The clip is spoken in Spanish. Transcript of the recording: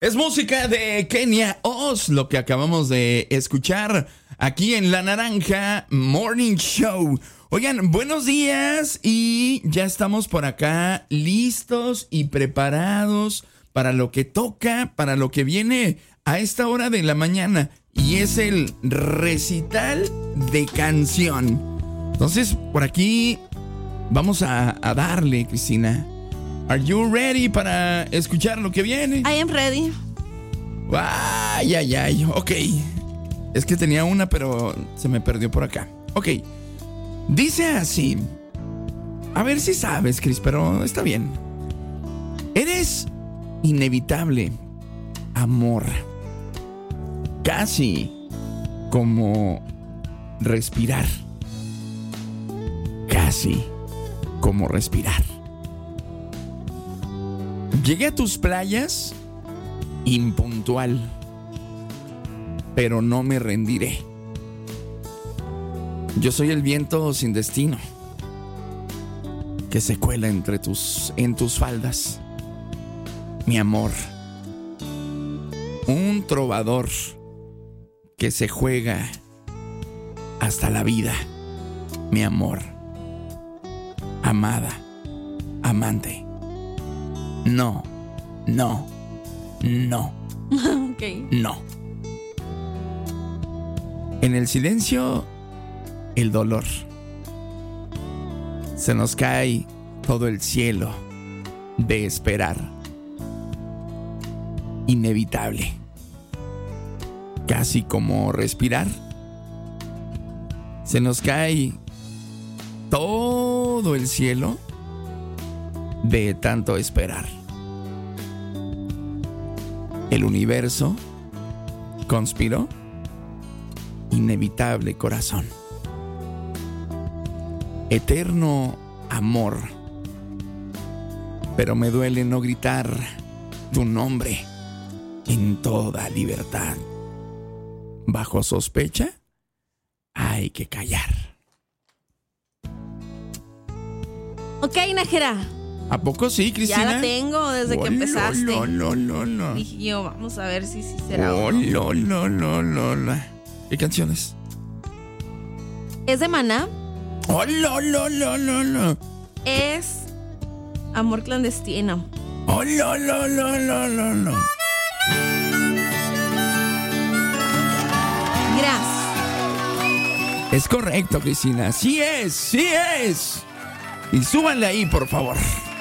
Es música de Kenia Oz, lo que acabamos de escuchar aquí en La Naranja Morning Show. Oigan, buenos días y ya estamos por acá listos y preparados para lo que toca, para lo que viene a esta hora de la mañana. Y es el recital de canción. Entonces, por aquí vamos a darle, Cristina. Are you ready para escuchar lo que viene? I am ready. Ay, ay, ay, ok. Es que tenía una, pero se me perdió por acá. Ok. Dice así. A ver si sabes, Cris, pero está bien. Eres inevitable, amor. Casi como respirar. Casi como respirar. Llegué a tus playas impuntual, pero no me rendiré. Yo soy el viento sin destino que se cuela en tus faldas, mi amor. Un trovador que se juega hasta la vida, mi amor. Amada, amante. No, no, no. Okay. No. En el silencio, el dolor. Se nos cae todo el cielo de esperar. Inevitable. Casi como respirar. Se nos cae todo el cielo de tanto esperar. El universo conspiró. Inevitable corazón. Eterno amor. Pero me duele no gritar tu nombre en toda libertad. Bajo sospecha, hay que callar. Ok, Nájera. ¿A poco sí, Cristina? Ya la tengo desde que empezaste. No. Dije yo, vamos a ver si será. No. ¿Qué canciones? Es de Maná. No. Es Amor Clandestino. No. Gracias. Es correcto, Cristina. Sí es. Y súbanle ahí, por favor.